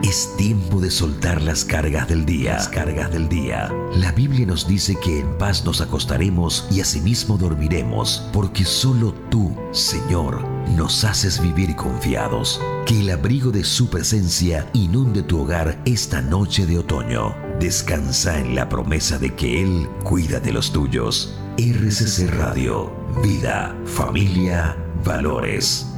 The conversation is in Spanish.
Es tiempo de soltar las cargas del día. La Biblia nos dice que en paz nos acostaremos y asimismo dormiremos, porque solo tú, Señor, nos haces vivir confiados. Que el abrigo de su presencia inunde tu hogar esta noche de otoño. Descansa en la promesa de que Él cuida de los tuyos. RCC Radio, vida, familia, valores.